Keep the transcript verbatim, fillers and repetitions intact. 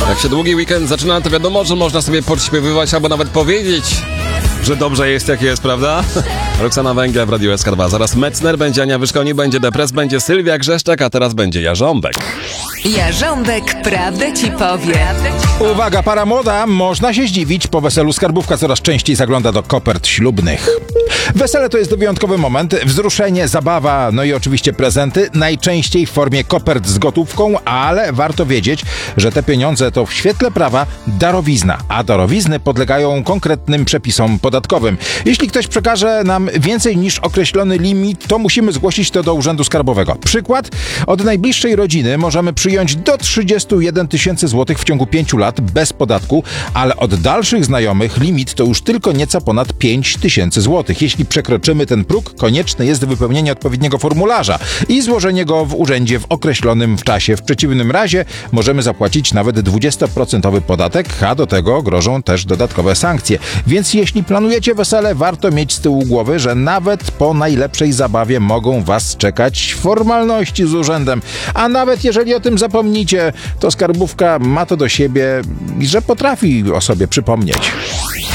Jak się długi weekend zaczyna, to wiadomo, że można sobie podśpiewywać albo nawet powiedzieć, że dobrze jest jak jest, prawda? Roxana Węgiel w Radiu S K dwa. Zaraz Metzner, będzie Ania Wyszkoni, będzie Depres, będzie Sylwia Grzeszczak, a teraz będzie Jarząbek. Jarząbek prawdę ci powie. Uwaga, para młoda, można się zdziwić. Po weselu skarbówka coraz częściej zagląda do kopert ślubnych. Wesele to jest wyjątkowy moment, wzruszenie, zabawa, no i oczywiście prezenty, najczęściej w formie kopert z gotówką, ale warto wiedzieć, że te pieniądze to w świetle prawa darowizna, a darowizny podlegają konkretnym przepisom podatkowym. Jeśli ktoś przekaże nam więcej niż określony limit, to musimy zgłosić to do Urzędu Skarbowego. Przykład, od najbliższej rodziny możemy przyjąć do trzydzieści jeden tysięcy złotych w ciągu pięciu lat bez podatku, ale od dalszych znajomych limit to już tylko nieco ponad pięć tysięcy złotych. Jeśli przekroczymy ten próg, konieczne jest wypełnienie odpowiedniego formularza i złożenie go w urzędzie w określonym w czasie. W przeciwnym razie możemy zapłacić nawet dwudziestoprocentowy podatek, a do tego grożą też dodatkowe sankcje. Więc jeśli planujecie wesele, warto mieć z tyłu głowy, że nawet po najlepszej zabawie mogą was czekać formalności z urzędem. A nawet jeżeli o tym zapomnicie, to skarbówka ma to do siebie, że potrafi o sobie przypomnieć.